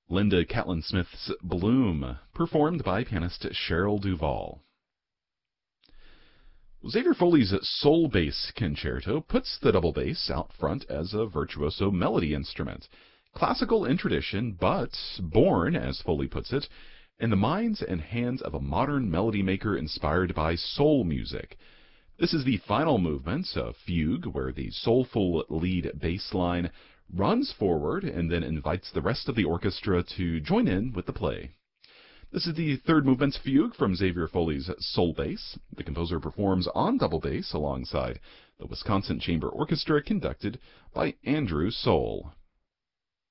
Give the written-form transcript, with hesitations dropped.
Linda Catlin Smith's Bloom, performed by pianist Cheryl Duval. Xavier Foley's Soul Bass Concerto puts the double bass out front as a virtuoso melody instrument. Classical in tradition, but born, as Foley puts it, in the minds and hands of a modern melody maker inspired by soul music. This is the final movement, a fugue, where the soulful lead bass line runs forward and then invites the rest of the orchestra to join in with the play. This is the third movement's fugue from Xavier Foley's Soul Bass. The composer performs on double bass alongside the Wisconsin Chamber Orchestra, conducted by Andrew Soule.